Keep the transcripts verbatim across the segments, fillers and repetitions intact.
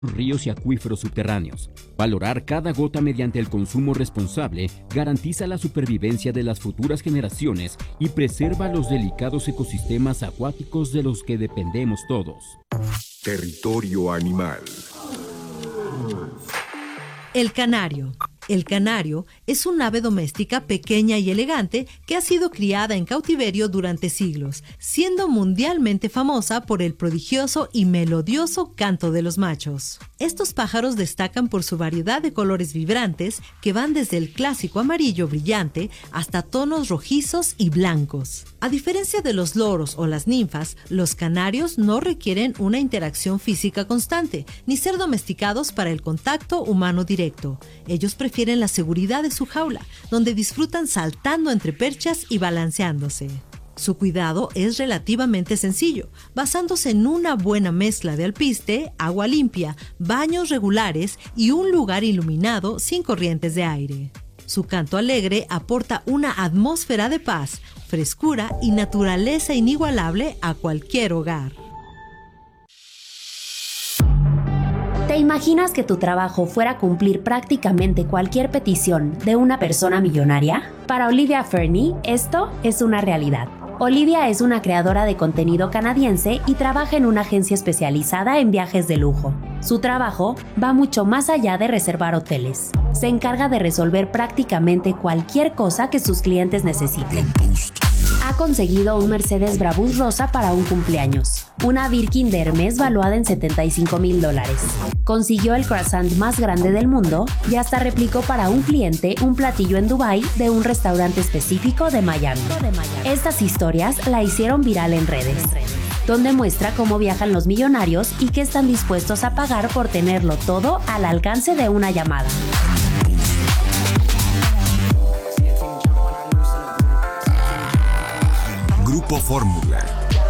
ríos y acuíferos subterráneos. Valorar cada gota mediante el consumo responsable garantiza la supervivencia de las futuras generaciones y preserva los delicados ecosistemas acuáticos de los que dependemos todos. Territorio animal. El canario. El canario es un ave doméstica pequeña y elegante que ha sido criada en cautiverio durante siglos, siendo mundialmente famosa por el prodigioso y melodioso canto de los machos. Estos pájaros destacan por su variedad de colores vibrantes que van desde el clásico amarillo brillante hasta tonos rojizos y blancos. A diferencia de los loros o las ninfas, los canarios no requieren una interacción física constante, ni ser domesticados para el contacto humano directo. Ellos prefieren la seguridad de su jaula, donde disfrutan saltando entre perchas y balanceándose. Su cuidado es relativamente sencillo, basándose en una buena mezcla de alpiste, agua limpia, baños regulares y un lugar iluminado sin corrientes de aire. Su canto alegre aporta una atmósfera de paz, frescura y naturaleza inigualable a cualquier hogar. ¿Te imaginas que tu trabajo fuera cumplir prácticamente cualquier petición de una persona millonaria? Para Olivia Fernie, esto es una realidad. Olivia es una creadora de contenido canadiense y trabaja en una agencia especializada en viajes de lujo. Su trabajo va mucho más allá de reservar hoteles. Se encarga de resolver prácticamente cualquier cosa que sus clientes necesiten. Ha conseguido un Mercedes Brabus rosa para un cumpleaños, una Birkin de Hermes valuada en setenta y cinco mil dólares. Consiguió el croissant más grande del mundo y hasta replicó para un cliente un platillo en Dubái de un restaurante específico de Miami. Estas historias la hicieron viral en redes, donde muestra cómo viajan los millonarios y qué están dispuestos a pagar por tenerlo todo al alcance de una llamada. Grupo Fórmula.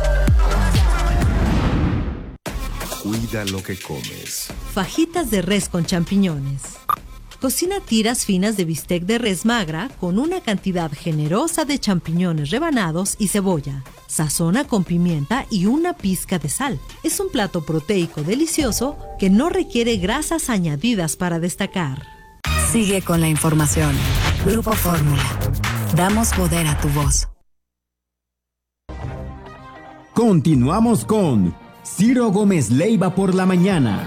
Cuida lo que comes. Fajitas de res con champiñones. Cocina tiras finas de bistec de res magra con una cantidad generosa de champiñones rebanados y cebolla. Sazona con pimienta y una pizca de sal. Es un plato proteico delicioso que no requiere grasas añadidas para destacar. Sigue con la información. Grupo Fórmula. Damos poder a tu voz. Continuamos con Ciro Gómez Leiva por la mañana.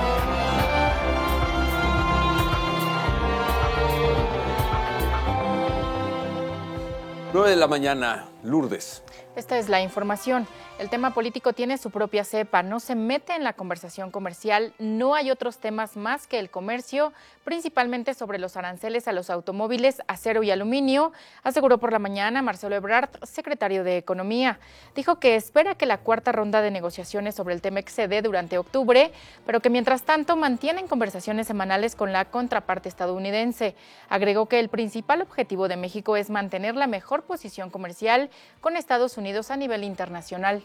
nueve de la mañana, Lourdes. Esta es la información. El tema político tiene su propia cepa, no se mete en la conversación comercial, no hay otros temas más que el comercio, principalmente sobre los aranceles a los automóviles, acero y aluminio, aseguró por la mañana Marcelo Ebrard, secretario de Economía. Dijo que espera que la cuarta ronda de negociaciones sobre el T-MEC se dé durante octubre, pero que mientras tanto mantienen conversaciones semanales con la contraparte estadounidense. Agregó que el principal objetivo de México es mantener la mejor posición comercial con Estados Unidos a nivel internacional.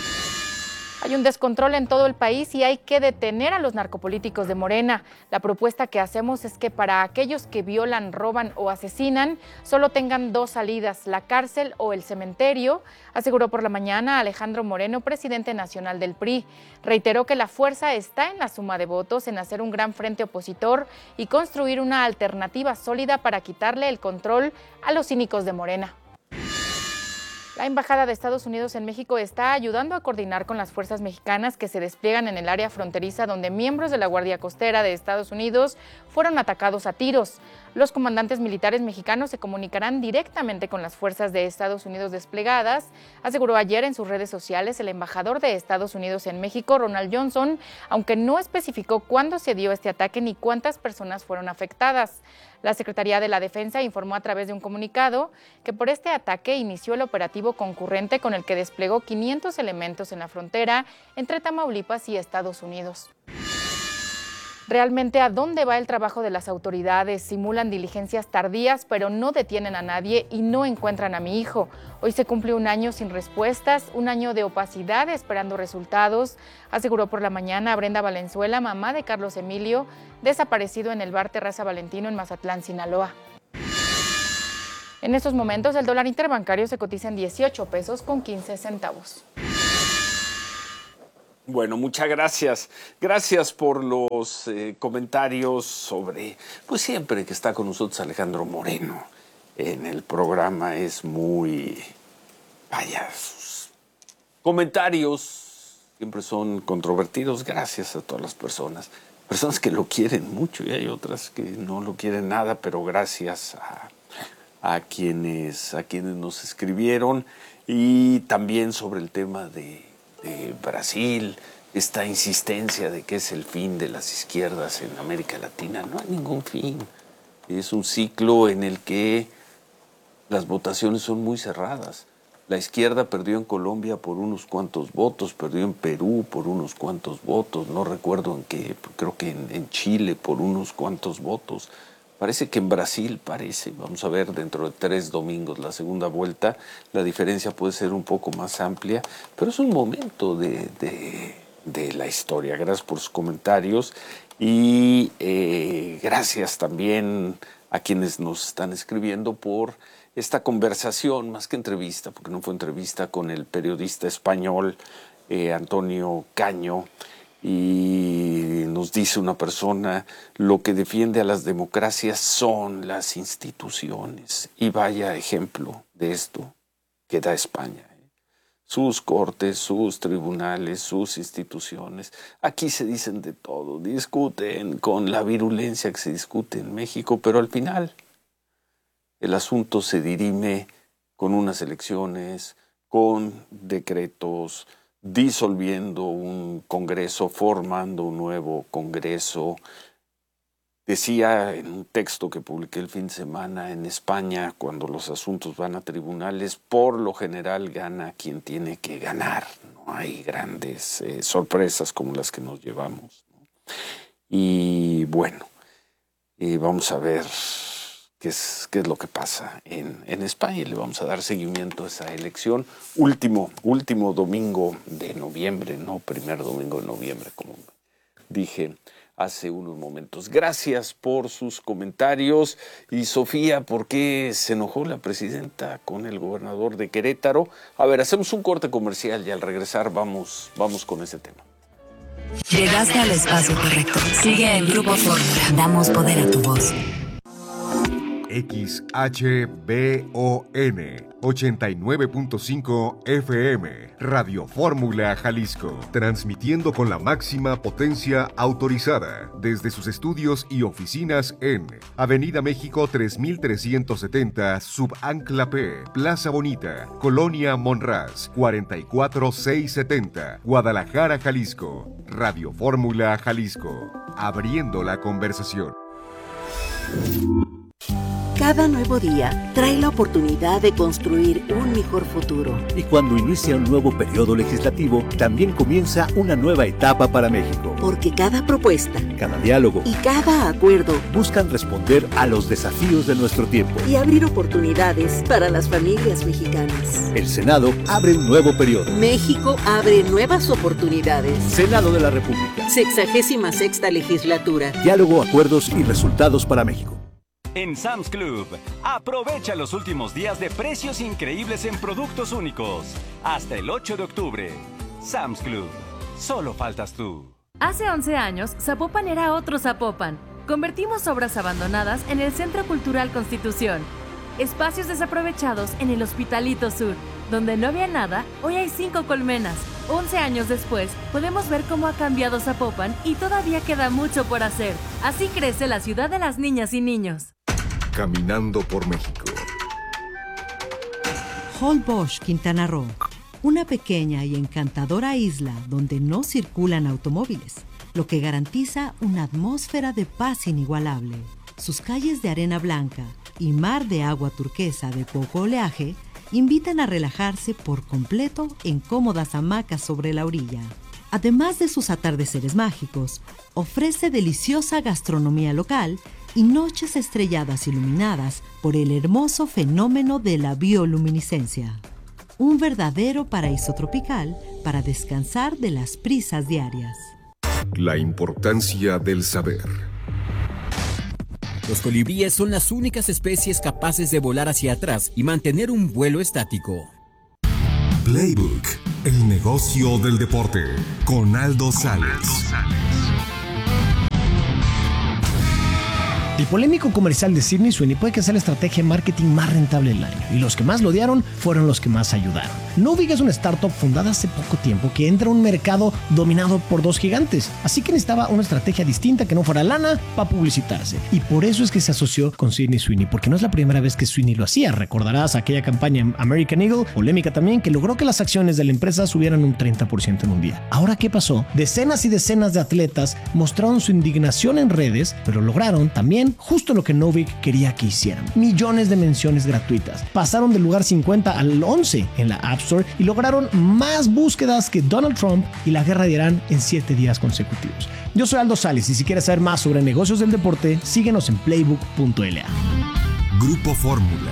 Hay un descontrol en todo el país y hay que detener a los narcopolíticos de Morena. La propuesta que hacemos es que para aquellos que violan, roban o asesinan, solo tengan dos salidas, la cárcel o el cementerio, aseguró por la mañana Alejandro Moreno, presidente nacional del P R I. Reiteró que la fuerza está en la suma de votos, en hacer un gran frente opositor y construir una alternativa sólida para quitarle el control a los cínicos de Morena. La Embajada de Estados Unidos en México está ayudando a coordinar con las fuerzas mexicanas que se despliegan en el área fronteriza donde miembros de la Guardia Costera de Estados Unidos fueron atacados a tiros. Los comandantes militares mexicanos se comunicarán directamente con las fuerzas de Estados Unidos desplegadas, aseguró ayer en sus redes sociales el embajador de Estados Unidos en México, Ronald Johnson, aunque no especificó cuándo se dio este ataque ni cuántas personas fueron afectadas. La Secretaría de la Defensa informó a través de un comunicado que por este ataque inició el operativo concurrente con el que desplegó quinientos elementos en la frontera entre Tamaulipas y Estados Unidos. ¿Realmente a dónde va el trabajo de las autoridades? Simulan diligencias tardías, pero no detienen a nadie y no encuentran a mi hijo. Hoy se cumple un año sin respuestas, un año de opacidad esperando resultados, aseguró por la mañana Brenda Valenzuela, mamá de Carlos Emilio, desaparecido en el bar Terraza Valentino en Mazatlán, Sinaloa. En estos momentos el dólar interbancario se cotiza en dieciocho pesos con quince centavos. Bueno, muchas gracias. Gracias por los eh, comentarios sobre, pues siempre que está con nosotros Alejandro Moreno en el programa es muy, vaya, sus comentarios siempre son controvertidos. Gracias a todas las personas, personas que lo quieren mucho y hay otras que no lo quieren nada, pero gracias a, a quienes, a quienes nos escribieron y también sobre el tema de de Brasil, esta insistencia de que es el fin de las izquierdas en América Latina. No hay ningún fin. Es un ciclo en el que las votaciones son muy cerradas. La izquierda perdió en Colombia por unos cuantos votos, perdió en Perú por unos cuantos votos, no recuerdo en qué, creo que en, en Chile por unos cuantos votos. Parece que en Brasil, parece, vamos a ver dentro de tres domingos la segunda vuelta, la diferencia puede ser un poco más amplia, pero es un momento de, de, de la historia. Gracias por sus comentarios y eh, gracias también a quienes nos están escribiendo por esta conversación, más que entrevista, porque no fue entrevista, con el periodista español eh, Antonio Caño. Y nos dice una persona, lo que defiende a las democracias son las instituciones. Y vaya ejemplo de esto que da España. ¿eh? Sus cortes, sus tribunales, sus instituciones. Aquí se dicen de todo, discuten con la virulencia que se discute en México, pero al final el asunto se dirime con unas elecciones, con decretos, disolviendo un congreso, formando un nuevo congreso. Decía en un texto que publiqué el fin de semana, en España, cuando los asuntos van a tribunales, por lo general gana quien tiene que ganar. No hay grandes eh, sorpresas como las que nos llevamos, ¿no? Y bueno, eh, vamos a ver qué es, qué es lo que pasa en, en España y le vamos a dar seguimiento a esa elección. Último, último domingo de noviembre, no primer domingo de noviembre, como dije hace unos momentos. Gracias por sus comentarios. Y Sofía, ¿por qué se enojó la presidenta con el gobernador de Querétaro? A ver, hacemos un corte comercial y al regresar vamos, vamos con ese tema. Llegaste al espacio correcto. Sigue en Grupo Fórmula. Damos poder a tu voz. X H B O N ochenta y nueve punto cinco F M, Radio Fórmula Jalisco, transmitiendo con la máxima potencia autorizada desde sus estudios y oficinas en Avenida México tres mil trescientos setenta, Subancla P, Plaza Bonita, Colonia Monraz, cuarenta y cuatro mil seiscientos setenta, Guadalajara, Jalisco. Radio Fórmula Jalisco, abriendo la conversación. Cada nuevo día trae la oportunidad de construir un mejor futuro. Y cuando inicia un nuevo periodo legislativo, también comienza una nueva etapa para México. Porque cada propuesta, cada diálogo y cada acuerdo buscan responder a los desafíos de nuestro tiempo y abrir oportunidades para las familias mexicanas. El Senado abre un nuevo periodo. México abre nuevas oportunidades. Senado de la República. Sexagésima sexta legislatura. Diálogo, acuerdos y resultados para México. En Sam's Club, aprovecha los últimos días de precios increíbles en productos únicos. Hasta el ocho de octubre. Sam's Club, solo faltas tú. Hace once años, Zapopan era otro Zapopan. Convertimos obras abandonadas en el Centro Cultural Constitución. Espacios desaprovechados en el Hospitalito Sur. Donde no había nada, hoy hay cinco colmenas. once años después, podemos ver cómo ha cambiado Zapopan y todavía queda mucho por hacer. Así crece la ciudad de las niñas y niños. Caminando por México. Holbox, Quintana Roo. Una pequeña y encantadora isla donde no circulan automóviles, lo que garantiza una atmósfera de paz inigualable. Sus calles de arena blanca y mar de agua turquesa de poco oleaje invitan a relajarse por completo en cómodas hamacas sobre la orilla. Además de sus atardeceres mágicos, ofrece deliciosa gastronomía local y noches estrelladas iluminadas por el hermoso fenómeno de la bioluminiscencia. Un verdadero paraíso tropical para descansar de las prisas diarias. La importancia del saber. Los colibríes son las únicas especies capaces de volar hacia atrás y mantener un vuelo estático. Playbook, El negocio del deporte con Aldo Sales. El polémico comercial de Sydney Sweeney puede que sea la estrategia de marketing más rentable del año, y los que más lo odiaron fueron los que más ayudaron. Novig es una startup fundada hace poco tiempo que entra a un mercado dominado por dos gigantes, así que necesitaba una estrategia distinta que no fuera lana para publicitarse, y por eso es que se asoció con Sydney Sweeney, porque no es la primera vez que Sweeney lo hacía. Recordarás aquella campaña en American Eagle, polémica también, que logró que las acciones de la empresa subieran un treinta por ciento en un día. Ahora, ¿qué pasó? Decenas y decenas de atletas mostraron su indignación en redes, pero lograron también justo lo que Novig quería que hicieran: millones de menciones gratuitas. Pasaron del lugar cincuenta al once en la App Store y lograron más búsquedas que Donald Trump y la guerra de Irán en siete días consecutivos. Yo soy Aldo Sales, y si quieres saber más sobre negocios del deporte, síguenos en playbook punto l a. Grupo Fórmula.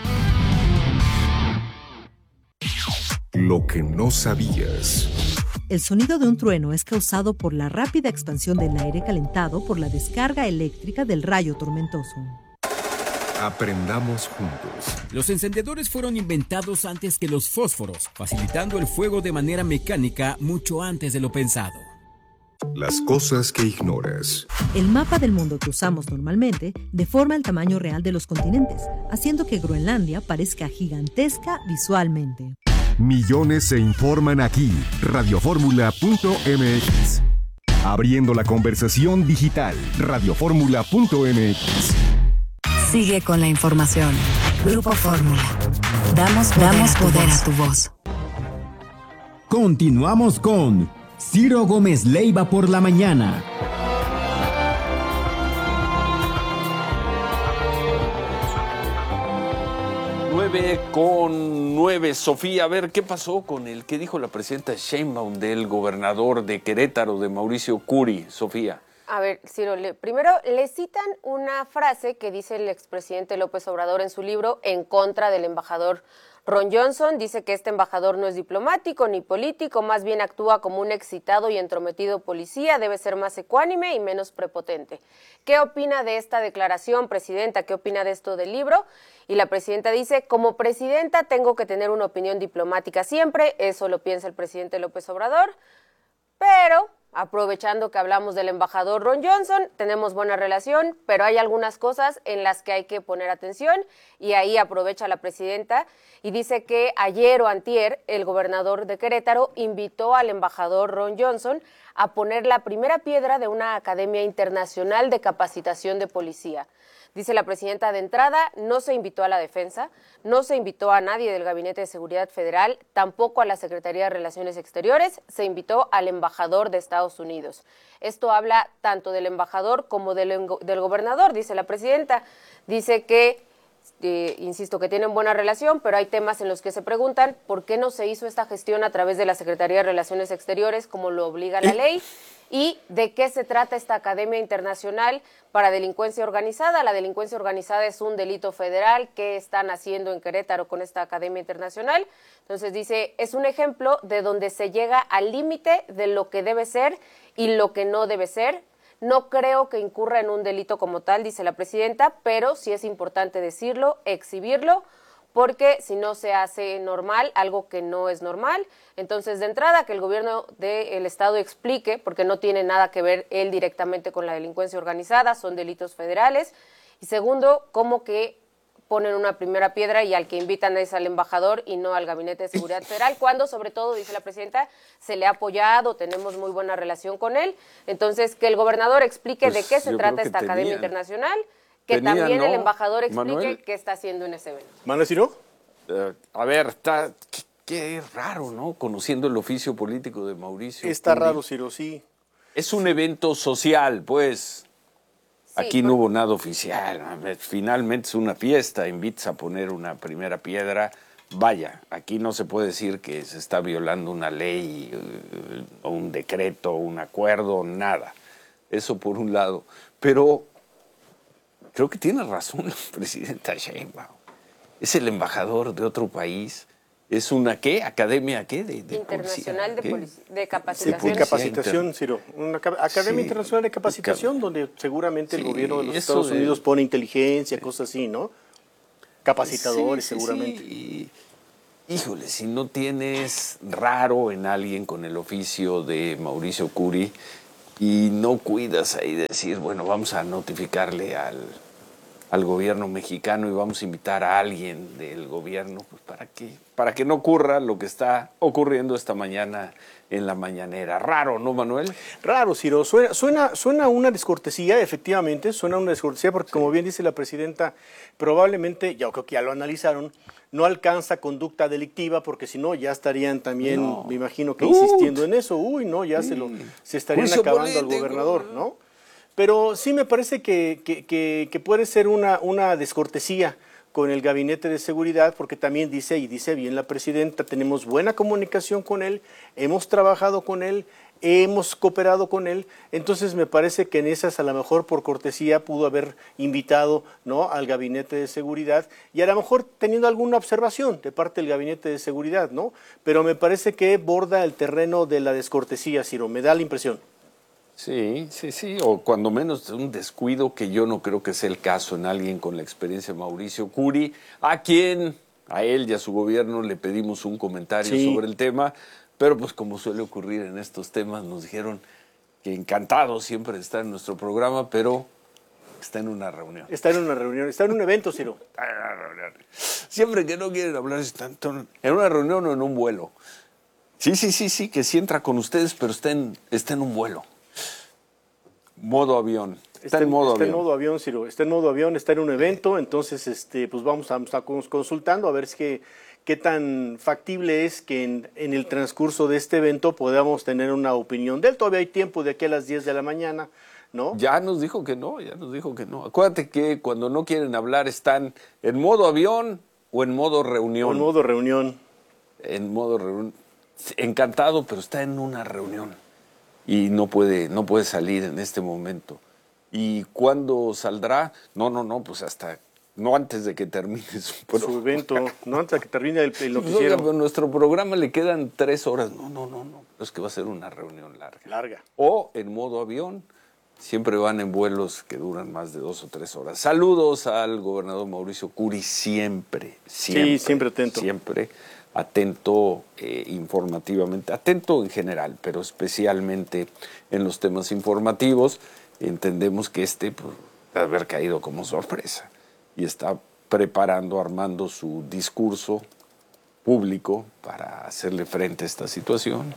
Lo que no sabías. El sonido de un trueno es causado por la rápida expansión del aire calentado por la descarga eléctrica del rayo tormentoso. Aprendamos juntos. Los encendedores fueron inventados antes que los fósforos, facilitando el fuego de manera mecánica mucho antes de lo pensado. Las cosas que ignoras. El mapa del mundo que usamos normalmente deforma el tamaño real de los continentes, haciendo que Groenlandia parezca gigantesca visualmente. Millones se informan aquí. radioformula punto m x. Abriendo la conversación digital. radioformula punto m x. Sigue con la información. Grupo Fórmula. Damos poder, Damos a, tu poder a tu voz. Continuamos con Ciro Gómez Leiva por la mañana. nueve con nueve. Sofía, a ver, ¿qué pasó con el que dijo la presidenta Sheinbaum del gobernador de Querétaro, de Mauricio Curi? Sofía. A ver, Ciro, le, primero le citan una frase que dice el expresidente López Obrador en su libro en contra del embajador Ron Johnson. Dice que este embajador no es diplomático ni político, más bien actúa como un excitado y entrometido policía, debe ser más ecuánime y menos prepotente. ¿Qué opina de esta declaración, presidenta? ¿Qué opina de esto del libro? Y la presidenta dice, como presidenta tengo que tener una opinión diplomática siempre, eso lo piensa el presidente López Obrador, pero aprovechando que hablamos del embajador Ron Johnson, tenemos buena relación, pero hay algunas cosas en las que hay que poner atención, y ahí aprovecha la presidenta y dice que ayer o antier el gobernador de Querétaro invitó al embajador Ron Johnson a poner la primera piedra de una academia internacional de capacitación de policía. Dice la presidenta, de entrada, no se invitó a la defensa, no se invitó a nadie del Gabinete de Seguridad Federal, tampoco a la Secretaría de Relaciones Exteriores, se invitó al embajador de Estados Unidos. Esto habla tanto del embajador como del, del gobernador, dice la presidenta. Dice que, eh, insisto, que tienen buena relación, pero hay temas en los que se preguntan por qué no se hizo esta gestión a través de la Secretaría de Relaciones Exteriores, como lo obliga la ley. ¿Y de qué se trata esta Academia Internacional para Delincuencia Organizada? La delincuencia organizada es un delito federal. ¿Qué están haciendo en Querétaro con esta Academia Internacional? Entonces dice, es un ejemplo de donde se llega al límite de lo que debe ser y lo que no debe ser. No creo que incurra en un delito como tal, dice la presidenta, pero sí es importante decirlo, exhibirlo, porque si no se hace normal algo que no es normal. Entonces, de entrada, que el gobierno del Estado explique, porque no tiene nada que ver él directamente con la delincuencia organizada, son delitos federales. Y segundo, cómo que ponen una primera piedra y al que invitan es al embajador y no al Gabinete de Seguridad Federal, cuando, sobre todo, dice la presidenta, se le ha apoyado, tenemos muy buena relación con él. Entonces, que el gobernador explique pues de qué se trata esta tenían. Academia Internacional, que Tenía, también ¿no? el embajador explique Manuel, qué está haciendo en ese evento. ¿Manuel Ciro? Uh, a ver, está, qué, qué raro, ¿no? Conociendo el oficio político de Mauricio. Está Curi. Raro, Ciro, sí. Es un evento social, pues. Sí, Aquí no hubo nada oficial. Finalmente es una fiesta, invitas a poner una primera piedra. Vaya, aquí no se puede decir que se está violando una ley, o un decreto, un acuerdo, nada. Eso por un lado. Pero creo que tiene razón la presidenta Sheinbaum. Es el embajador de otro país. ¿Es una qué? ¿Academia qué? De, de Internacional policía, de, ¿qué? de Capacitación. Sí, de capacitación, Ciro. Una Academia sí. Internacional de Capacitación, donde seguramente sí, el gobierno de los Estados Unidos es... pone inteligencia, cosas así, ¿no? Capacitadores, sí, sí, seguramente. Sí. híjole, si no tienes raro en alguien con el oficio de Mauricio Curi y no cuidas ahí de decir, bueno, vamos a notificarle al, al gobierno mexicano y vamos a invitar a alguien del gobierno, pues para que, para que no ocurra lo que está ocurriendo esta mañana en la mañanera. Raro, ¿no, Manuel? Raro, Ciro. Suena, suena, suena una descortesía, efectivamente, suena una descortesía porque, sí, como bien dice la presidenta, probablemente, ya creo que ya lo analizaron, no alcanza conducta delictiva porque si no ya estarían también, no. me imagino que insistiendo en eso. Uy, no, ya sí. se, lo, se estarían Juicio acabando político, al gobernador, ¿no? Pero sí me parece que, que, que, que puede ser una, una descortesía con el Gabinete de Seguridad, porque también dice, y dice bien la presidenta, tenemos buena comunicación con él, hemos trabajado con él, hemos cooperado con él, entonces me parece que en esas a lo mejor por cortesía pudo haber invitado, ¿no?, al Gabinete de Seguridad y a lo mejor teniendo alguna observación de parte del Gabinete de Seguridad, ¿no? Pero me parece que borda el terreno de la descortesía, Ciro, me da la impresión. Sí, sí, sí, o cuando menos un descuido que yo no creo que sea el caso en alguien con la experiencia de Mauricio Curi, a quien, a él y a su gobierno le pedimos un comentario sí. sobre el tema, pero pues como suele ocurrir en estos temas, nos dijeron que encantado siempre de estar en nuestro programa, pero está en una reunión. Está en una reunión, está en un evento, Ciro. Está en una reunión. Siempre que no quieren hablar, están en una reunión o en un vuelo. Sí, sí, sí, sí, que sí entra con ustedes, pero está en, está en un vuelo. Modo avión. Está, está en modo está avión. Está en modo avión, Ciro. Está en modo avión, está en un evento, entonces este, pues vamos a estar consultando a ver si que, qué tan factible es que en, en el transcurso de este evento podamos tener una opinión de él. Todavía hay tiempo de aquí a las diez de la mañana, ¿no? Ya nos dijo que no, ya nos dijo que no. Acuérdate que cuando no quieren hablar están en modo avión o en modo reunión. O en modo reunión. En modo reunión. Encantado, pero está en una reunión. Y no puede, no puede salir en este momento. ¿Y cuándo saldrá? No, no, no, pues hasta, no antes de que termine su, su evento, no antes de que termine el, el noticiero. No, nuestro programa le quedan tres horas. No, no, no, no, es que va a ser una reunión larga. Larga. O en modo avión, siempre van en vuelos que duran más de dos o tres horas. Saludos al gobernador Mauricio Curi, siempre, siempre. Sí, siempre atento. Siempre. atento eh, informativamente, atento en general, pero especialmente en los temas informativos. Entendemos que este pues, debe haber caído como sorpresa y está preparando, armando su discurso público para hacerle frente a esta situación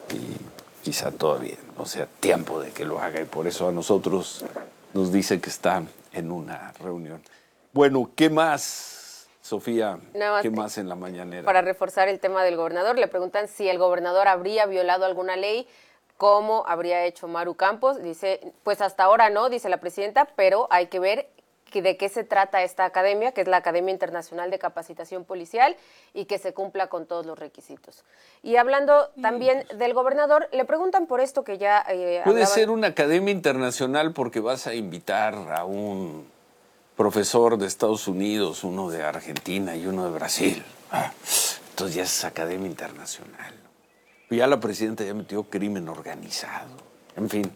y quizá todavía no sea tiempo de que lo haga y por eso a nosotros nos dice que está en una reunión. Bueno, ¿qué más? Sofía, ¿qué más en la mañanera? Para reforzar el tema del gobernador, le preguntan si el gobernador habría violado alguna ley, cómo habría hecho Maru Campos. Dice, pues hasta ahora no, dice la presidenta, pero hay que ver que de qué se trata esta academia, que es la Academia Internacional de Capacitación Policial, y que se cumpla con todos los requisitos. Y hablando también del gobernador, le preguntan por esto que ya eh, Puede hablaban... ser una academia internacional porque vas a invitar a un profesor de Estados Unidos, uno de Argentina y uno de Brasil. Ah, entonces ya es academia internacional. Ya la presidenta ya metió crimen organizado. En fin,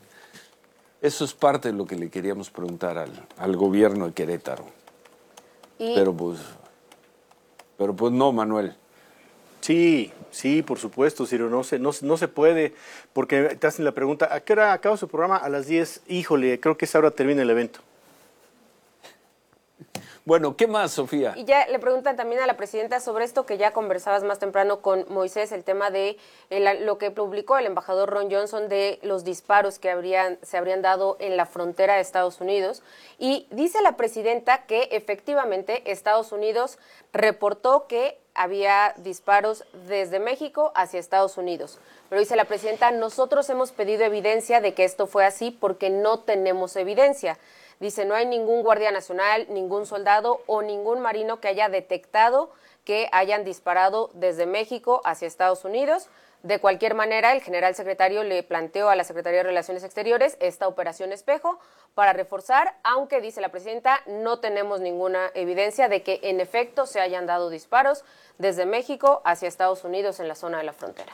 eso es parte de lo que le queríamos preguntar al, al gobierno de Querétaro. Y... Pero pues, pero pues no, Manuel. Sí, sí, por supuesto, Ciro, no se, no, no se puede, porque te hacen la pregunta, ¿a qué hora acaba su programa? A las diez. Híjole, creo que esa hora termina el evento. Bueno, ¿qué más, Sofía? Y ya le preguntan también a la presidenta sobre esto que ya conversabas más temprano con Moisés, el tema de el, lo que publicó el embajador Ron Johnson de los disparos que habrían, se habrían dado en la frontera de Estados Unidos. Y dice la presidenta que efectivamente Estados Unidos reportó que había disparos desde México hacia Estados Unidos. Pero dice la presidenta, nosotros hemos pedido evidencia de que esto fue así porque no tenemos evidencia. Dice, no hay ningún guardia nacional, ningún soldado o ningún marino que haya detectado que hayan disparado desde México hacia Estados Unidos. De cualquier manera, el general secretario le planteó a la Secretaría de Relaciones Exteriores esta operación espejo para reforzar, aunque dice la presidenta, no tenemos ninguna evidencia de que en efecto se hayan dado disparos desde México hacia Estados Unidos en la zona de la frontera.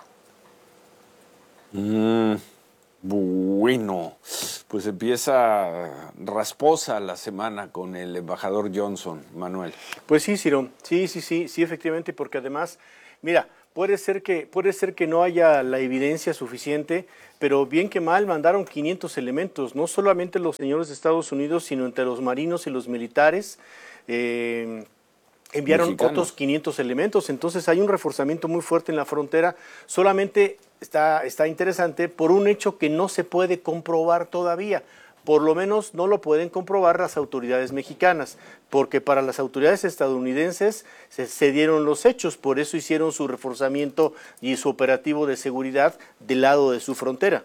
Mm. Bueno, pues empieza rasposa la semana con el embajador Johnson, Manuel. Pues sí, Ciro, sí, sí, sí, sí, efectivamente, porque además Mira, puede ser que, puede ser que no haya la evidencia suficiente, pero bien que mal mandaron quinientos elementos, no solamente los señores de Estados Unidos, sino entre los marinos y los militares. Eh, enviaron Mexicanos. Otros quinientos elementos, entonces hay un reforzamiento muy fuerte en la frontera. Solamente está, está interesante por un hecho que no se puede comprobar todavía. Por lo menos no lo pueden comprobar las autoridades mexicanas, porque para las autoridades estadounidenses se, se dieron los hechos, por eso hicieron su reforzamiento y su operativo de seguridad del lado de su frontera.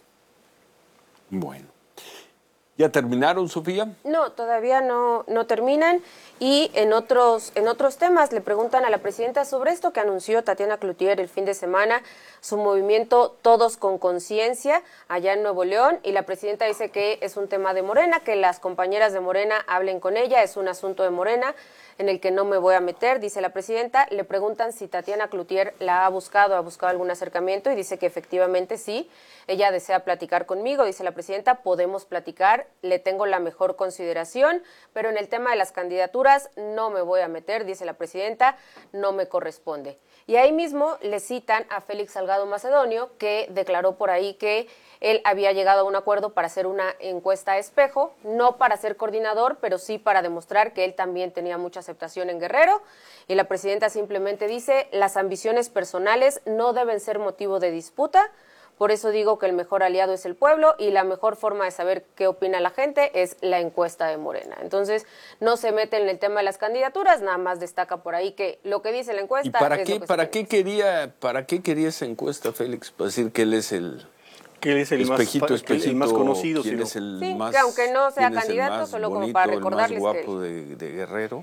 Bueno. ¿Ya terminaron, Sofía? No, todavía no, no terminan. Y en otros, en otros temas le preguntan a la presidenta sobre esto que anunció Tatiana Cloutier el fin de semana, su movimiento Todos con Conciencia allá en Nuevo León, y la presidenta dice que es un tema de Morena, que las compañeras de Morena hablen con ella, es un asunto de Morena en el que no me voy a meter, dice la presidenta. Le preguntan si Tatiana Cloutier la ha buscado, ha buscado algún acercamiento, y dice que efectivamente sí, ella desea platicar conmigo, dice la presidenta, podemos platicar, le tengo la mejor consideración, pero en el tema de las candidaturas no me voy a meter, dice la presidenta, no me corresponde. Y ahí mismo le citan a Félix Salgado Macedonio, que declaró por ahí que él había llegado a un acuerdo para hacer una encuesta a espejo, no para ser coordinador, pero sí para demostrar que él también tenía mucha aceptación en Guerrero. Y la presidenta simplemente dice, las ambiciones personales no deben ser motivo de disputa. Por eso digo que el mejor aliado es el pueblo y la mejor forma de saber qué opina la gente es la encuesta de Morena. Entonces, no se mete en el tema de las candidaturas, nada más destaca por ahí que lo que dice la encuesta ¿Y para es qué, lo que para qué quería, para qué quería esa encuesta, Félix? Para decir que él es el que él es el espejito, más, espejito, el más conocido, ¿quién sino? es el sí, más, que aunque no sea candidato, es solo bonito, como para recordarles el más guapo que de, de Guerrero.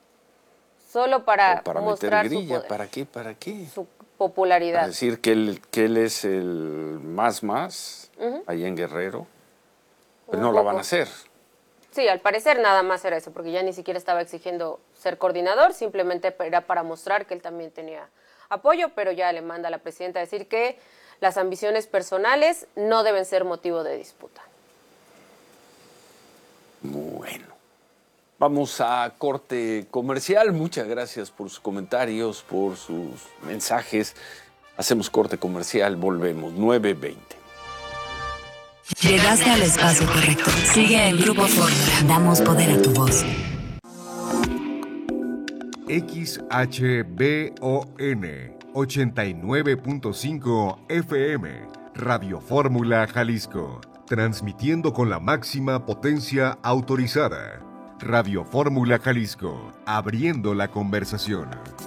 Solo para, para mostrar meter grilla, su poder, ¿para qué? ¿Para qué? Su popularidad. Para decir que él, que él es el más más uh-huh. allá en Guerrero, pero no lo van a hacer. Sí, al parecer nada más era eso, porque ya ni siquiera estaba exigiendo ser coordinador, simplemente era para mostrar que él también tenía apoyo, pero ya le manda a la presidenta a decir que las ambiciones personales no deben ser motivo de disputa. Bueno. Vamos a corte comercial. Muchas gracias por sus comentarios, por sus mensajes. Hacemos corte comercial, volvemos, nueve veinte. Llegaste al espacio correcto. Sigue en Grupo Fórmula. Damos poder a tu voz. X H B O N ochenta y nueve punto cinco F M, Radio Fórmula Jalisco, transmitiendo con la máxima potencia autorizada. Radio Fórmula Jalisco, abriendo la conversación.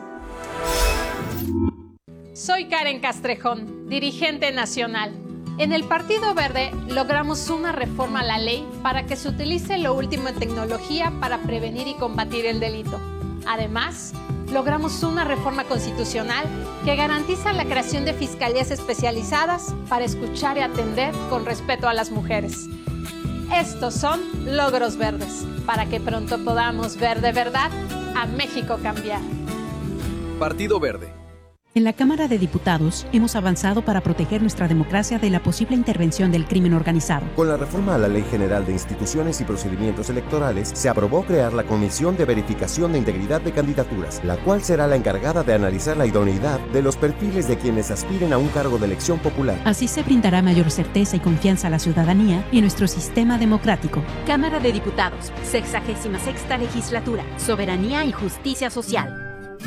Soy Karen Castrejón, dirigente nacional. En el Partido Verde logramos una reforma a la ley para que se utilice lo último en tecnología para prevenir y combatir el delito. Además, logramos una reforma constitucional que garantiza la creación de fiscalías especializadas para escuchar y atender con respeto a las mujeres. Estos son logros verdes, para que pronto podamos ver de verdad a México cambiar. Partido Verde. En la Cámara de Diputados hemos avanzado para proteger nuestra democracia de la posible intervención del crimen organizado. Con la reforma a la Ley General de Instituciones y Procedimientos Electorales, se aprobó crear la Comisión de Verificación de Integridad de Candidaturas, la cual será la encargada de analizar la idoneidad de los perfiles de quienes aspiren a un cargo de elección popular. Así se brindará mayor certeza y confianza a la ciudadanía y a nuestro sistema democrático. Cámara de Diputados, sexagésima sexta Legislatura, Soberanía y Justicia Social.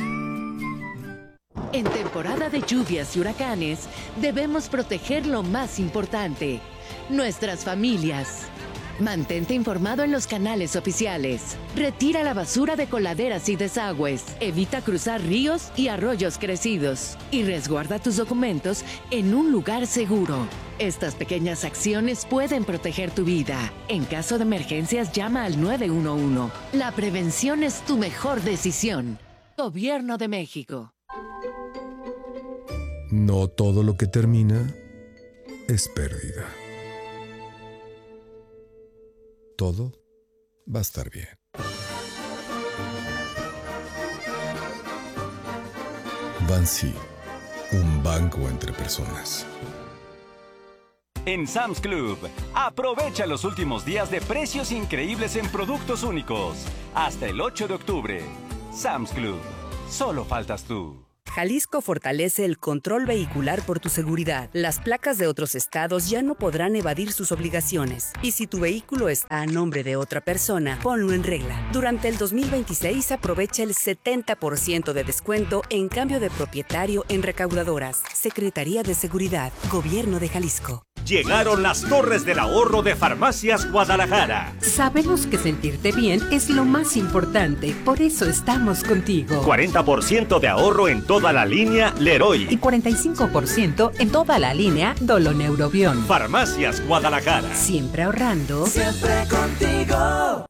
En temporada de lluvias y huracanes, debemos proteger lo más importante, nuestras familias. Mantente informado en los canales oficiales. Retira la basura de coladeras y desagües. Evita cruzar ríos y arroyos crecidos. Y resguarda tus documentos en un lugar seguro. Estas pequeñas acciones pueden proteger tu vida. En caso de emergencias, llama al nueve uno uno. La prevención es tu mejor decisión. Gobierno de México. No todo lo que termina es pérdida. Todo va a estar bien. Bansi, un banco entre personas. En Sam's Club, aprovecha los últimos días de precios increíbles en productos únicos. Hasta el ocho de octubre. Sam's Club, solo faltas tú. Jalisco fortalece el control vehicular por tu seguridad. Las placas de otros estados ya no podrán evadir sus obligaciones. Y si tu vehículo está a nombre de otra persona, ponlo en regla. Durante el dos mil veintiséis aprovecha el setenta por ciento de descuento en cambio de propietario en recaudadoras. Secretaría de Seguridad, Gobierno de Jalisco. Llegaron las torres del ahorro de Farmacias Guadalajara. Sabemos que sentirte bien es lo más importante, por eso estamos contigo. cuarenta por ciento de ahorro en toda la línea Leroy. Y cuarenta y cinco por ciento en toda la línea Doloneurobión. Farmacias Guadalajara. Siempre ahorrando. Siempre contigo.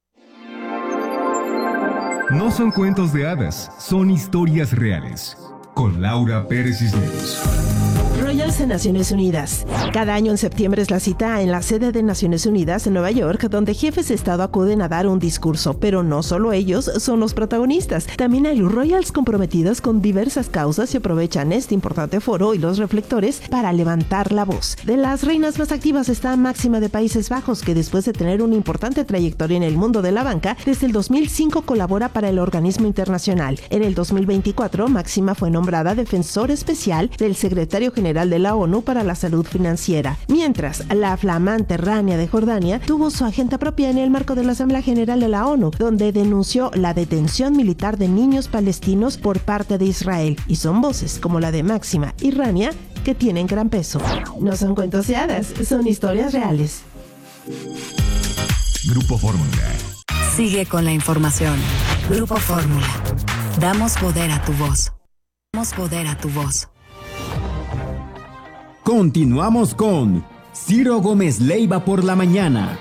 No son cuentos de hadas, son historias reales. Con Laura Pérez Cisneros. Royals en Naciones Unidas. Cada año en septiembre es la cita en la sede de Naciones Unidas en Nueva York, donde jefes de Estado acuden a dar un discurso, pero no solo ellos son los protagonistas. También hay Royals comprometidos con diversas causas y aprovechan este importante foro y los reflectores para levantar la voz. De las reinas más activas está Máxima de Países Bajos, que después de tener una importante trayectoria en el mundo de la banca, desde el dos mil cinco colabora para el organismo internacional. En el dos mil veinticuatro, Máxima fue nombrada defensor especial del secretario general de la ONU para la salud financiera, mientras la flamante Rania de Jordania tuvo su agenda propia en el marco de la Asamblea General de la ONU, donde denunció la detención militar de niños palestinos por parte de Israel, y son voces como la de Máxima y Rania que tienen gran peso. No son cuentos de hadas, son historias reales. Grupo Fórmula. Sigue con la información. Grupo Fórmula. Damos poder a tu voz. Damos poder a tu voz. Continuamos con Ciro Gómez Leiva por la mañana.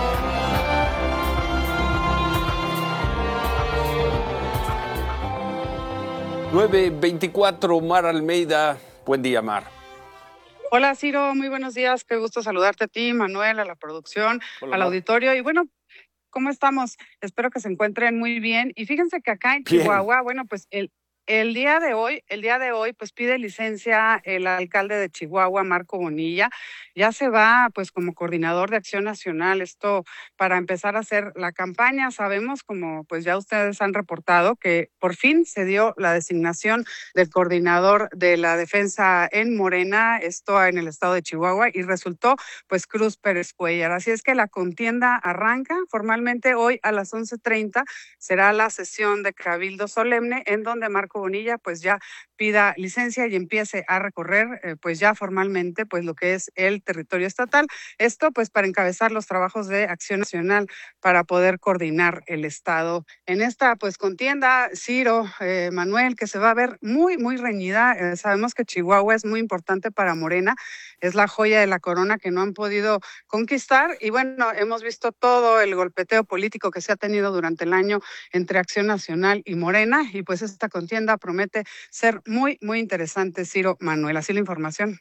nueve veinticuatro, Mar Almeida. Buen día, Mar. Hola, Ciro. Muy buenos días. Qué gusto saludarte a ti, Manuel, a la producción, Hola, al Mar. auditorio. Y bueno, ¿cómo estamos? Espero que se encuentren muy bien. Y fíjense que acá en Bien. Chihuahua, bueno, pues el... El día de hoy, el día de hoy, pues pide licencia el alcalde de Chihuahua, Marco Bonilla. Ya se va, pues, como coordinador de Acción Nacional, esto para empezar a hacer la campaña. Sabemos, como pues ya ustedes han reportado, que por fin se dio la designación del coordinador de la defensa en Morena, esto en el estado de Chihuahua, y resultó, pues, Cruz Pérez Cuellar. Así es que la contienda arranca formalmente hoy a las once treinta. Será la sesión de Cabildo Solemne, en donde Marco Bonilla pues ya pida licencia y empiece a recorrer eh, pues ya formalmente pues lo que es el territorio estatal. Esto pues para encabezar los trabajos de Acción Nacional para poder coordinar el estado en esta pues contienda, Ciro, eh, Manuel, que se va a ver muy muy reñida. Eh, sabemos que Chihuahua es muy importante para Morena, es la joya de la corona que no han podido conquistar y bueno, hemos visto todo el golpeteo político que se ha tenido durante el año entre Acción Nacional y Morena y pues esta contienda promete ser muy, muy interesante, Ciro, Manuel. Así la información.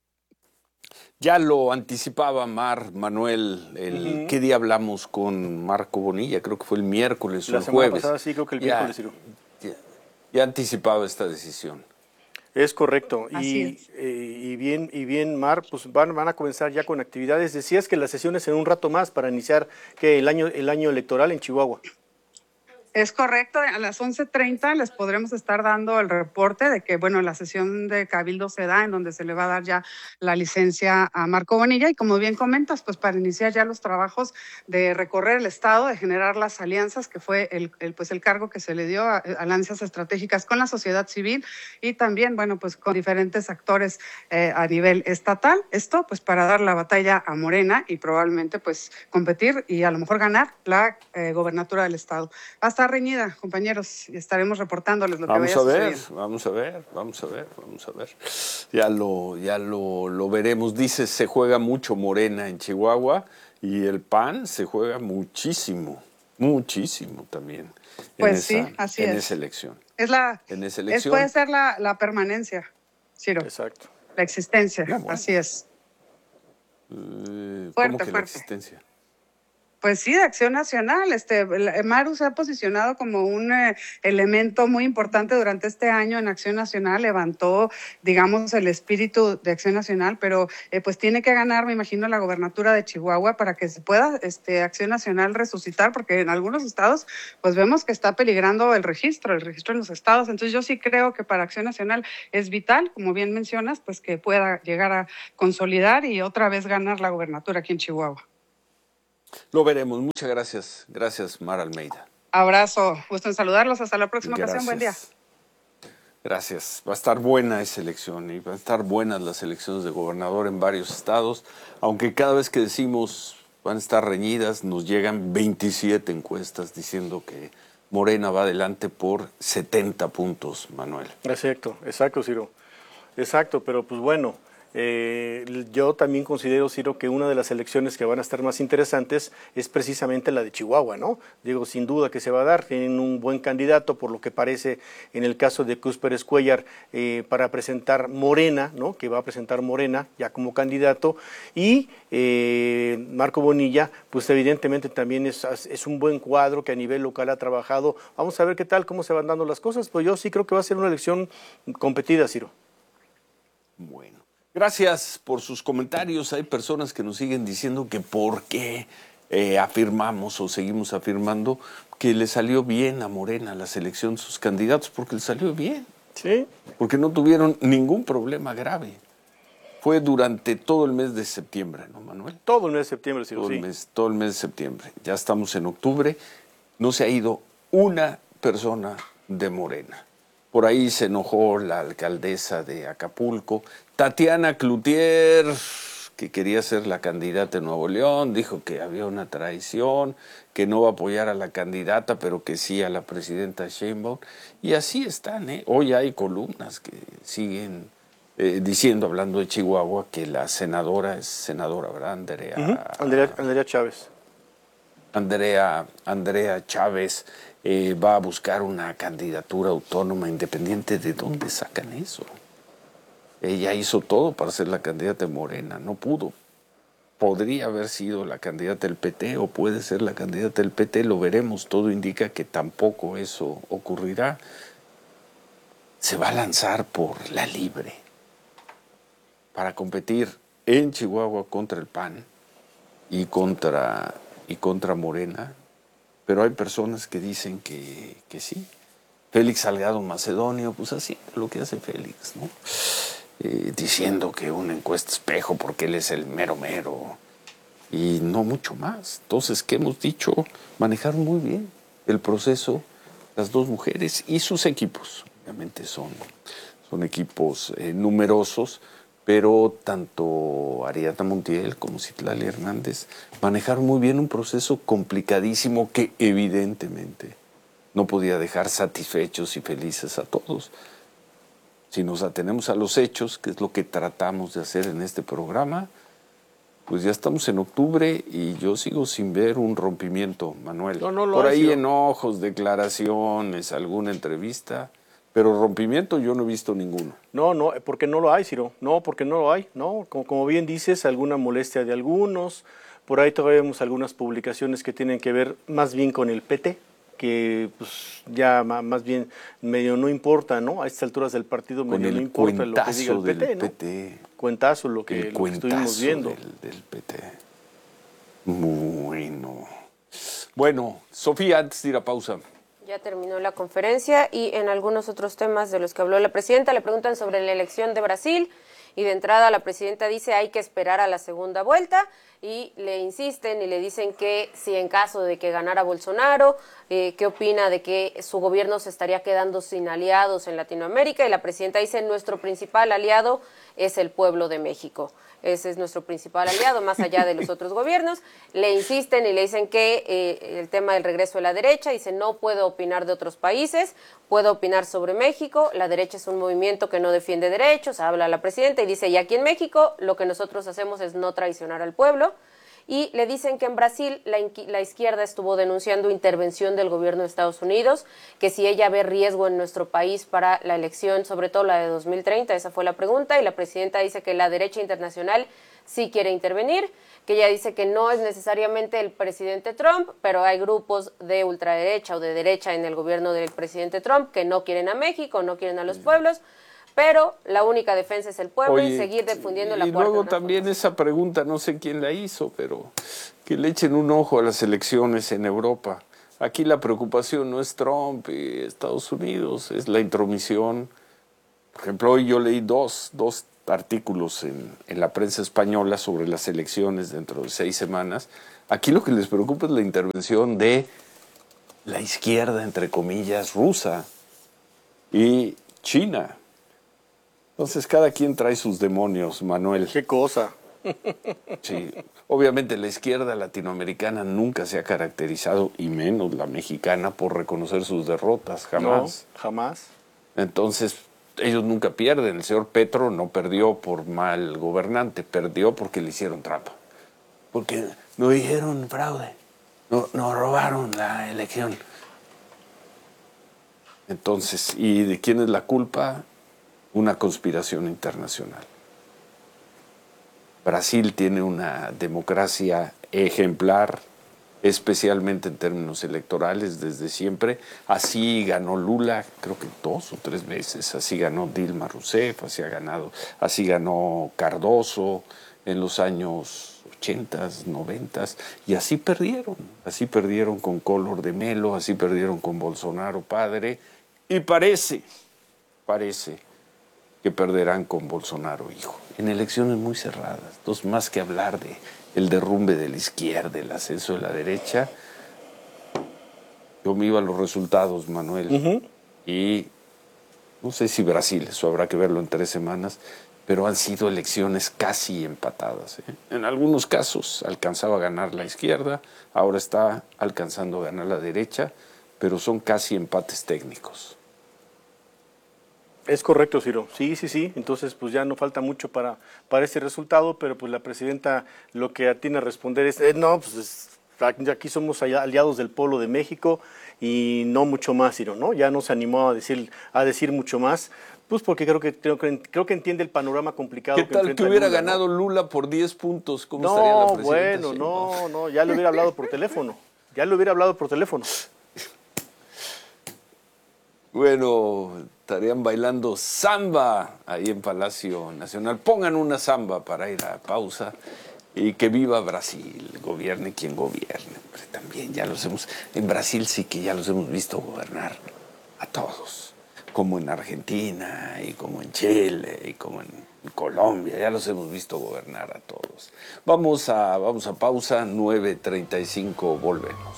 Ya lo anticipaba Mar, Manuel, el, uh-huh. ¿Qué día hablamos con Marco Bonilla? Creo que fue el miércoles o la el semana jueves. Pasada, sí, creo que el miércoles, Ciro. Ya, ya anticipaba esta decisión. Es correcto. Así y, es. Eh, y bien, y bien, Mar, pues van, van a comenzar ya con actividades. Decías que las sesiones en un rato más para iniciar que el año, el año electoral en Chihuahua. Es correcto, a las once treinta les podremos estar dando el reporte de que, bueno, la sesión de Cabildo se da en donde se le va a dar ya la licencia a Marco Bonilla y como bien comentas, pues para iniciar ya los trabajos de recorrer el estado, de generar las alianzas, que fue el, el pues el cargo que se le dio a, a alianzas estratégicas con la sociedad civil y también, bueno, pues con diferentes actores eh, a nivel estatal. Esto pues para dar la batalla a Morena y probablemente pues competir y a lo mejor ganar la eh, gobernatura del estado. Hasta reñida, compañeros, y estaremos reportándoles lo que vamos vaya a ver, sucediendo. Vamos a ver, vamos a ver, vamos a ver. Ya lo, ya lo, lo veremos. Dice, se juega mucho Morena en Chihuahua y el P A N se juega muchísimo, muchísimo también. Pues en esa, sí, así en es. esa elección. Es la, en esa es, elección. puede ser la, la permanencia, Ciro. Exacto. La existencia, No, bueno. así es. Eh, Fuerte, ¿Cómo que la fuerte. existencia? Pues sí, de Acción Nacional. Este, Maru se ha posicionado como un eh, elemento muy importante durante este año en Acción Nacional, levantó, digamos, el espíritu de Acción Nacional, pero eh, pues tiene que ganar, me imagino, la gobernatura de Chihuahua para que se pueda este, Acción Nacional resucitar, porque en algunos estados pues vemos que está peligrando el registro, el registro en los estados. Entonces yo sí creo que para Acción Nacional es vital, como bien mencionas, pues que pueda llegar a consolidar y otra vez ganar la gobernatura aquí en Chihuahua. Lo veremos. Muchas gracias. Gracias, Mara Almeida. Abrazo. Gusto en saludarlos. Hasta la próxima Gracias. ocasión. Buen día. Gracias. Va a estar buena esa elección y van a estar buenas las elecciones de gobernador en varios estados, aunque cada vez que decimos van a estar reñidas, nos llegan veintisiete encuestas diciendo que Morena va adelante por setenta puntos, Manuel. Exacto, exacto, Ciro. Exacto, pero pues bueno, eh, yo también considero, Ciro, que una de las elecciones que van a estar más interesantes es precisamente la de Chihuahua, ¿no? Digo, sin duda que se va a dar, tienen un buen candidato, por lo que parece en el caso de Cruz Pérez Cuellar, eh, para presentar Morena, ¿no? Que va a presentar Morena ya como candidato, y eh, Marco Bonilla, pues evidentemente también es, es un buen cuadro que a nivel local ha trabajado. Vamos a ver qué tal, cómo se van dando las cosas, pues yo sí creo que va a ser una elección competida, Ciro. Bueno, gracias por sus comentarios. Hay personas que nos siguen diciendo que por qué eh, afirmamos o seguimos afirmando que le salió bien a Morena la selección de sus candidatos, porque le salió bien. Sí. Porque no tuvieron ningún problema grave. Fue durante todo el mes de septiembre, ¿no, Manuel? Todo el mes de septiembre, Ciro, todo sí. El mes, todo el mes de septiembre. Ya estamos en octubre. No se ha ido una persona de Morena. Por ahí se enojó la alcaldesa de Acapulco, Tatiana Cloutier, que quería ser la candidata de Nuevo León, dijo que había una traición, que no va a apoyar a la candidata, pero que sí a la presidenta Sheinbaum. Y así están, ¿eh? Hoy hay columnas que siguen eh, diciendo, hablando de Chihuahua, que la senadora es senadora, ¿verdad? Andrea, uh-huh. Andrea, Andrea Chávez. Andrea, Andrea Chávez. Eh, va a buscar una candidatura autónoma independiente. ¿De dónde sacan eso? Ella hizo todo para ser la candidata de Morena, no pudo. Podría haber sido la candidata del P T o puede ser la candidata del P T, lo veremos. Todo indica que tampoco eso ocurrirá. Se va a lanzar por la Libre para competir en Chihuahua contra el P A N y contra, y contra Morena. Pero hay personas que dicen que, que sí. Félix Salgado Macedonio, pues así lo que hace Félix, ¿no? Eh, diciendo que una encuesta espejo porque él es el mero mero y no mucho más. Entonces, ¿qué hemos dicho? Manejaron muy bien el proceso las dos mujeres y sus equipos. Obviamente son, son equipos eh, numerosos, pero tanto Ariadna Montiel como Citlali Hernández manejaron muy bien un proceso complicadísimo que evidentemente no podía dejar satisfechos y felices a todos. Si nos atenemos a los hechos, que es lo que tratamos de hacer en este programa, pues ya estamos en octubre y yo sigo sin ver un rompimiento, Manuel. No, no lo Por ha ahí sido. enojos, declaraciones, alguna entrevista, pero rompimiento yo no he visto ninguno. No, no, porque no lo hay, Ciro. No, porque no lo hay. No, como, como bien dices, alguna molestia de algunos. Por ahí todavía vemos algunas publicaciones que tienen que ver más bien con el P T, que pues ya más bien medio no importa, ¿no? A estas alturas del partido medio no importa lo que diga el P T, ¿no? P T. Cuentazo lo que, El lo que estuvimos viendo. Del, del P T. Bueno. Bueno, Sofía, antes de ir a pausa. Ya terminó la conferencia y en algunos otros temas de los que habló la presidenta le preguntan sobre la elección de Brasil y de entrada la presidenta dice hay que esperar a la segunda vuelta y le insisten y le dicen que si en caso de que ganara Bolsonaro, eh, ¿qué opina de que su gobierno se estaría quedando sin aliados en Latinoamérica? Y la presidenta dice nuestro principal aliado es el pueblo de México. Ese es nuestro principal aliado, más allá de los otros gobiernos. Le insisten y le dicen que eh, el tema del regreso de la derecha, dice no puedo opinar de otros países, puedo opinar sobre México, la derecha es un movimiento que no defiende derechos, habla la presidenta y dice, y aquí en México lo que nosotros hacemos es no traicionar al pueblo. Y le dicen que en Brasil la, la izquierda estuvo denunciando intervención del gobierno de Estados Unidos, que si ella ve riesgo en nuestro país para la elección, sobre todo la de dos mil treinta, esa fue la pregunta, y la presidenta dice que la derecha internacional sí quiere intervenir, que ella dice que no es necesariamente el presidente Trump, pero hay grupos de ultraderecha o de derecha en el gobierno del presidente Trump que no quieren a México, no quieren a los pueblos, pero la única defensa es el pueblo. Oye, y seguir difundiendo la cuarta. Y luego también esa pregunta, no sé quién la hizo, pero que le echen un ojo a las elecciones en Europa. Aquí la preocupación no es Trump y Estados Unidos, es la intromisión. Por ejemplo, hoy yo leí dos, dos artículos en, en la prensa española sobre las elecciones dentro de seis semanas. Aquí lo que les preocupa es la intervención de la izquierda, entre comillas, rusa y China. Entonces, cada quien trae sus demonios, Manuel. ¿Qué cosa? Sí, obviamente la izquierda latinoamericana nunca se ha caracterizado, y menos la mexicana, por reconocer sus derrotas, jamás. No, jamás. Entonces, ellos nunca pierden. El señor Petro no perdió por mal gobernante, perdió porque le hicieron trampa. Porque no dijeron fraude, no, no robaron la elección. Entonces, ¿y de quién es la culpa? Una conspiración internacional. Brasil tiene una democracia ejemplar, especialmente en términos electorales desde siempre. Así ganó Lula, creo que dos o tres veces. Así ganó Dilma Rousseff, así ha ganado, así ganó Cardoso en los años ochentas, noventas, y así perdieron. Así perdieron con Collor de Mello, así perdieron con Bolsonaro padre, y parece, parece que perderán con Bolsonaro hijo, en elecciones muy cerradas. Entonces, más que hablar de el derrumbe de la izquierda, el ascenso de la derecha, yo me iba a los resultados, Manuel, uh-huh. y no sé si Brasil, eso habrá que verlo en tres semanas, pero han sido elecciones casi empatadas, ¿eh? En algunos casos alcanzaba a ganar la izquierda, ahora está alcanzando a ganar la derecha, pero son casi empates técnicos. Es correcto, Ciro. Sí, sí, sí. Entonces, pues ya no falta mucho para, para este resultado, pero pues la presidenta lo que tiene a responder es, eh, no, pues es, aquí somos aliados del pueblo de México y no mucho más, Ciro, ¿no? Ya no se animó a decir, a decir mucho más, pues porque creo que, creo que, creo que entiende el panorama complicado. ¿Qué que tal que hubiera Lula, ganado ¿no? Lula por diez puntos? ¿Cómo no, estaría la presidenta? Bueno, no, no, ya le hubiera hablado por teléfono. Ya le hubiera hablado por teléfono. Bueno, estarían bailando samba ahí en Palacio Nacional. Pongan una samba para ir a pausa y que viva Brasil, gobierne quien gobierne. Pero también ya los hemos, en Brasil sí que ya los hemos visto gobernar a todos, como en Argentina y como en Chile y como en Colombia, ya los hemos visto gobernar a todos. Vamos a, vamos a pausa, nueve treinta y cinco, volvemos.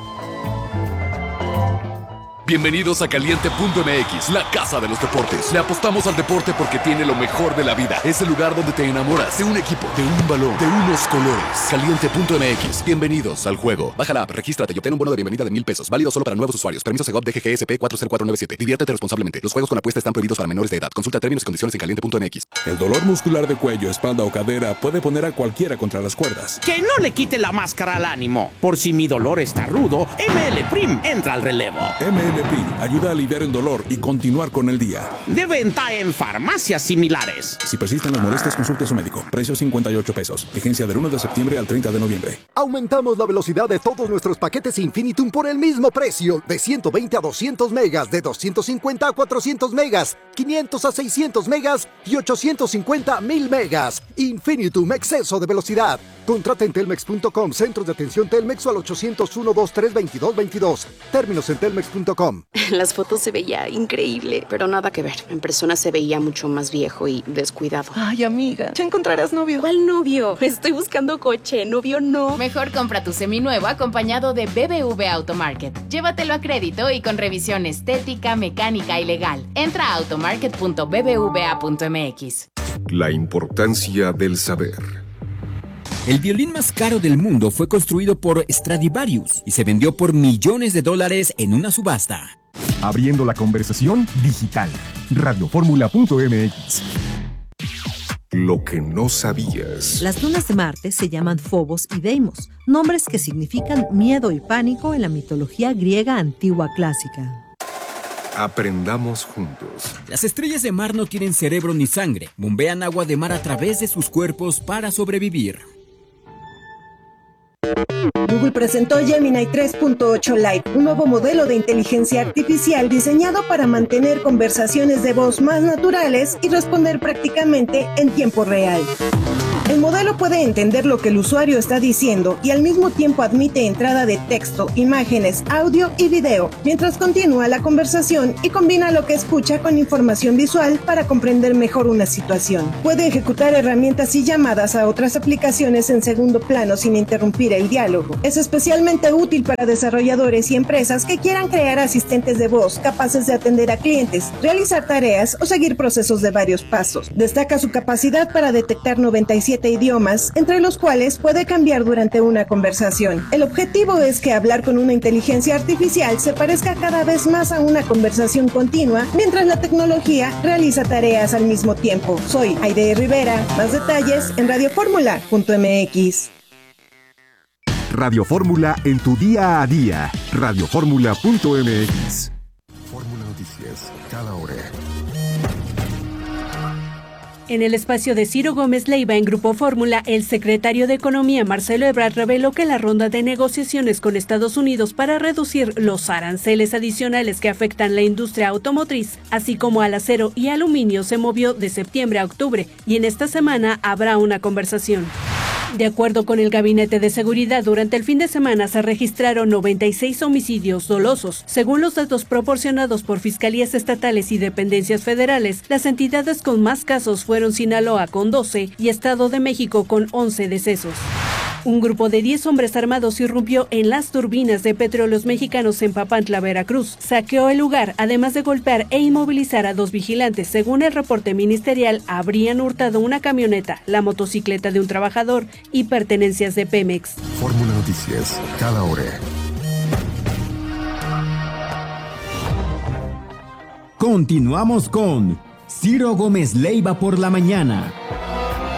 Bienvenidos a Caliente punto M X, la casa de los deportes. Le apostamos al deporte porque tiene lo mejor de la vida. Es el lugar donde te enamoras de un equipo, de un balón, de unos colores. Caliente punto M X, bienvenidos al juego. Baja la app, regístrate y obtén un bono de bienvenida de mil pesos. Válido solo para nuevos usuarios. Permiso Segov D G G S P cuatro cero cuatro nueve siete. Diviértete responsablemente. Los juegos con apuesta están prohibidos para menores de edad. Consulta términos y condiciones en Caliente punto M X. El dolor muscular de cuello, espalda o cadera puede poner a cualquiera contra las cuerdas. Que no le quite la máscara al ánimo. Por si mi dolor está rudo, M L Prim entra al relevo. M L Prim ayuda a aliviar el dolor y continuar con el día. De venta en farmacias similares. Si persisten las molestias, consulte a su médico. Precio cincuenta y ocho pesos. Vigencia del uno de septiembre al treinta de noviembre. Aumentamos la velocidad de todos nuestros paquetes Infinitum por el mismo precio. De ciento veinte a doscientos megas, de doscientos cincuenta a cuatrocientos megas, quinientos a seiscientos megas y ochocientos cincuenta a mil megas. Infinitum, exceso de velocidad. Contrata en telmex punto com, centros de atención Telmex o al ochocientos uno, veintitrés, veintidós, veintidós. Términos en telmex punto com. Las fotos se veía increíble, pero nada que ver. En persona se veía mucho más viejo y descuidado. Ay, amiga, ya encontrarás novio. ¿Cuál novio? Estoy buscando coche, novio no. Mejor compra tu seminuevo acompañado de B B V Automarket. Llévatelo a crédito y con revisión estética, mecánica y legal. Entra a automarket punto b b v a punto m x. La importancia del saber. El violín más caro del mundo fue construido por Stradivarius y se vendió por millones de dólares en una subasta. Abriendo la conversación digital. radioformula punto m x. Lo que no sabías. Las lunas de Marte se llaman Phobos y Deimos, nombres que significan miedo y pánico en la mitología griega antigua clásica. Aprendamos juntos. Las estrellas de mar no tienen cerebro ni sangre. Bombean agua de mar a través de sus cuerpos para sobrevivir. Google presentó Gemini tres punto ocho Lite, un nuevo modelo de inteligencia artificial diseñado para mantener conversaciones de voz más naturales y responder prácticamente en tiempo real. El modelo puede entender lo que el usuario está diciendo y al mismo tiempo admite entrada de texto, imágenes, audio y video, mientras continúa la conversación y combina lo que escucha con información visual para comprender mejor una situación. Puede ejecutar herramientas y llamadas a otras aplicaciones en segundo plano sin interrumpir el diálogo. Es especialmente útil para desarrolladores y empresas que quieran crear asistentes de voz capaces de atender a clientes, realizar tareas o seguir procesos de varios pasos. Destaca su capacidad para detectar noventa y siete idiomas, entre los cuales puede cambiar durante una conversación. El objetivo es que hablar con una inteligencia artificial se parezca cada vez más a una conversación continua, mientras la tecnología realiza tareas al mismo tiempo. Soy Aide Rivera. Más detalles en radio fórmula punto m x. Radio Fórmula en tu día a día. radio fórmula punto m x. Fórmula Noticias, cada hora. En el espacio de Ciro Gómez Leiva en Grupo Fórmula, el secretario de Economía Marcelo Ebrard reveló que la ronda de negociaciones con Estados Unidos para reducir los aranceles adicionales que afectan la industria automotriz, así como al acero y aluminio, se movió de septiembre a octubre y en esta semana habrá una conversación. De acuerdo con el Gabinete de Seguridad, durante el fin de semana se registraron noventa y seis homicidios dolosos. Según los datos proporcionados por fiscalías estatales y dependencias federales, las entidades con más casos fueron Sinaloa con doce y Estado de México con once decesos. Un grupo de diez hombres armados irrumpió en las turbinas de Petróleos Mexicanos en Papantla, Veracruz. Saqueó el lugar, además de golpear e inmovilizar a dos vigilantes. Según el reporte ministerial, habrían hurtado una camioneta, la motocicleta de un trabajador y pertenencias de Pemex. Fórmula Noticias, cada hora. Continuamos con Ciro Gómez Leiva por la mañana.